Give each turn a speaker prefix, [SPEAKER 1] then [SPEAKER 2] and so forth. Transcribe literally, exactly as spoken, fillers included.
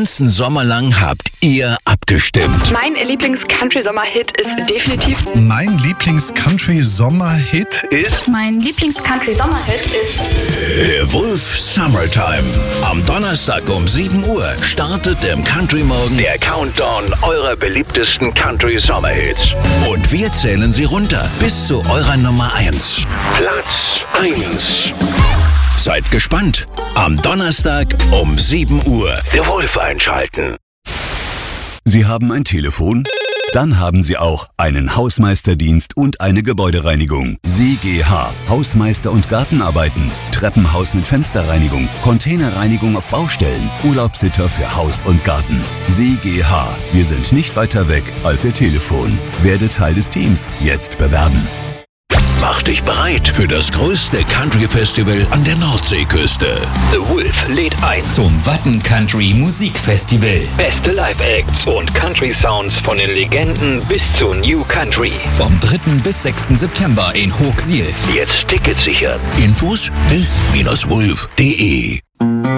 [SPEAKER 1] ganzen Sommer lang habt ihr abgestimmt.
[SPEAKER 2] Mein Lieblings-Country-Sommer-Hit ist definitiv...
[SPEAKER 3] Mein Lieblings-Country-Sommer-Hit ist...
[SPEAKER 4] Mein Lieblings-Country-Sommer-Hit ist...
[SPEAKER 1] Der Wolf Summertime. Am Donnerstag um sieben Uhr startet im Country Morgen der Countdown eurer beliebtesten Country-Sommer-Hits. Und wir zählen sie runter bis zu eurer Nummer eins. Platz eins. Seid gespannt. Am Donnerstag um sieben Uhr. Der Wolf einschalten.
[SPEAKER 5] Sie haben ein Telefon? Dann haben Sie auch einen Hausmeisterdienst und eine Gebäudereinigung. S G H. Hausmeister- und Gartenarbeiten. Treppenhaus mit Fensterreinigung. Containerreinigung auf Baustellen. Urlaubssitter für Haus und Garten. S G H. Wir sind nicht weiter weg als Ihr Telefon. Werde Teil des Teams. Jetzt bewerben.
[SPEAKER 1] Mach dich bereit für das größte Country-Festival an der Nordseeküste. The Wolf lädt ein
[SPEAKER 6] zum Watten Country Musikfestival.
[SPEAKER 1] Beste Live-Acts und Country-Sounds von den Legenden bis zu New Country.
[SPEAKER 6] Vom dritten bis sechsten September in Hochsiel.
[SPEAKER 1] Jetzt Tickets sichern. Infos will Wolf punkt de